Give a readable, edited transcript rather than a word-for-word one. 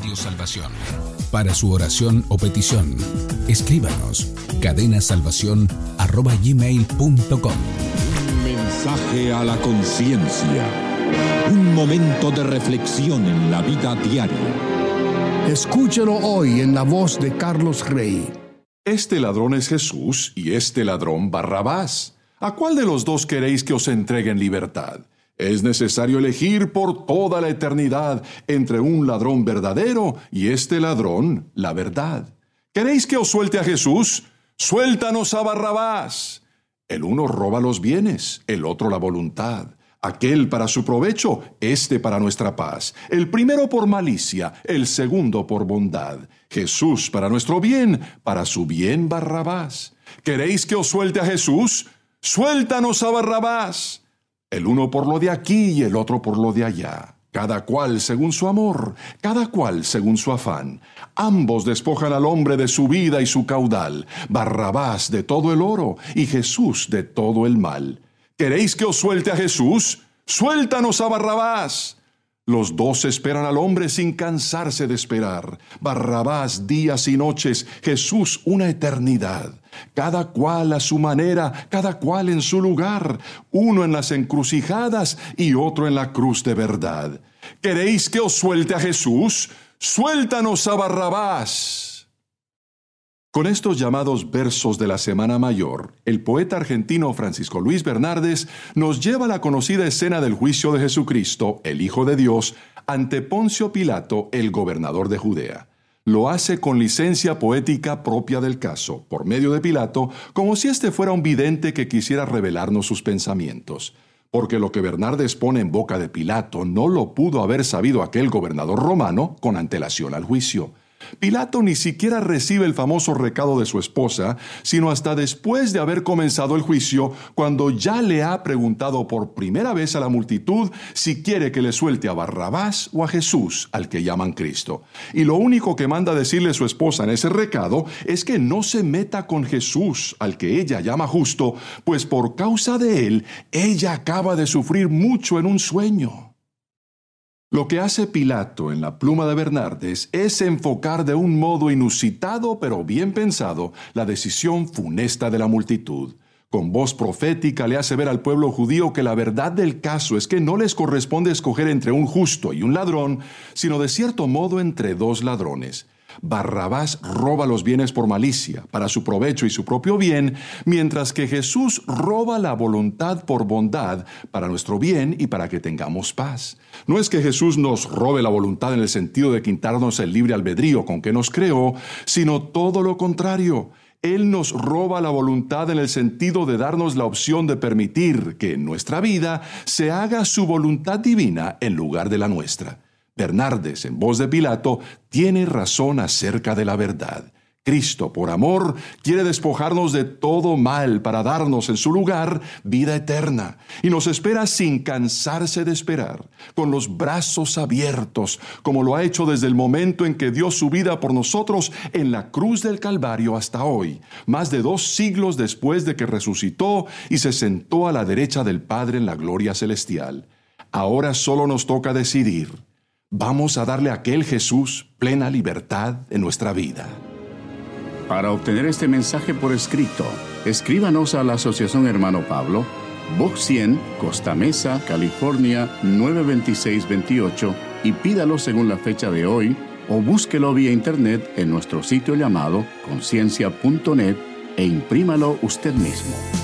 Radio Salvación. Para su oración o petición, escríbanos cadenasalvacion@gmail.com. Un mensaje a la conciencia. Un momento de reflexión en la vida diaria. Escúchelo hoy en la voz de Carlos Rey. Este ladrón es Jesús y este ladrón Barrabás. ¿A cuál de los dos queréis que os entregue en libertad? Es necesario elegir por toda la eternidad entre un ladrón verdadero y este ladrón, la verdad. ¿Queréis que os suelte a Jesús? ¡Suéltanos a Barrabás! El uno roba los bienes, el otro la voluntad. Aquel para su provecho, este para nuestra paz. El primero por malicia, el segundo por bondad. Jesús para nuestro bien, para su bien Barrabás. ¿Queréis que os suelte a Jesús? ¡Suéltanos a Barrabás! El uno por lo de aquí y el otro por lo de allá. Cada cual según su amor, cada cual según su afán. Ambos despojan al hombre de su vida y su caudal. Barrabás de todo el oro y Jesús de todo el mal. ¿Queréis que os suelte a Jesús? ¡Suéltanos a Barrabás! Los dos esperan al hombre sin cansarse de esperar. Barrabás días y noches, Jesús una eternidad. Cada cual a su manera, cada cual en su lugar, uno en las encrucijadas y otro en la cruz de verdad. ¿Queréis que os suelte a Jesús? ¡Suéltanos a Barrabás! Con estos llamados versos de la Semana Mayor, el poeta argentino Francisco Luis Bernardes nos lleva a la conocida escena del juicio de Jesucristo, el Hijo de Dios, ante Poncio Pilato, el gobernador de Judea. Lo hace con licencia poética propia del caso, por medio de Pilato, como si éste fuera un vidente que quisiera revelarnos sus pensamientos. Porque lo que Bernardes pone en boca de Pilato no lo pudo haber sabido aquel gobernador romano con antelación al juicio. Pilato ni siquiera recibe el famoso recado de su esposa, sino hasta después de haber comenzado el juicio, cuando ya le ha preguntado por primera vez a la multitud si quiere que le suelte a Barrabás o a Jesús, al que llaman Cristo. Y lo único que manda decirle su esposa en ese recado es que no se meta con Jesús, al que ella llama justo, pues por causa de él, ella acaba de sufrir mucho en un sueño. Lo que hace Pilato en la pluma de Bernardes es enfocar de un modo inusitado pero bien pensado la decisión funesta de la multitud. Con voz profética le hace ver al pueblo judío que la verdad del caso es que no les corresponde escoger entre un justo y un ladrón, sino de cierto modo entre dos ladrones. Barrabás roba los bienes por malicia, para su provecho y su propio bien, mientras que Jesús roba la voluntad por bondad, para nuestro bien y para que tengamos paz. No es que Jesús nos robe la voluntad en el sentido de quitarnos el libre albedrío con que nos creó, sino todo lo contrario. Él nos roba la voluntad en el sentido de darnos la opción de permitir que en nuestra vida se haga su voluntad divina en lugar de la nuestra. Bernardes, en voz de Pilato, tiene razón acerca de la verdad. Cristo, por amor, quiere despojarnos de todo mal para darnos en su lugar vida eterna. Y nos espera sin cansarse de esperar, con los brazos abiertos, como lo ha hecho desde el momento en que dio su vida por nosotros en la cruz del Calvario hasta hoy, más de 2 siglos después de que resucitó y se sentó a la derecha del Padre en la gloria celestial. Ahora solo nos toca decidir. Vamos a darle a aquel Jesús plena libertad en nuestra vida. Para obtener este mensaje por escrito, escríbanos a la Asociación Hermano Pablo, Box 100, Costa Mesa, California 92628 y pídalo según la fecha de hoy o búsquelo vía internet en nuestro sitio llamado conciencia.net e imprímalo usted mismo.